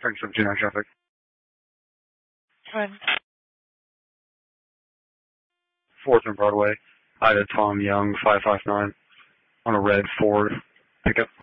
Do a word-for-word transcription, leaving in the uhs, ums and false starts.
Thanks for G nine traffic. When? fourth and Broadway. I had a Tom Young five five nine on a red Ford pickup.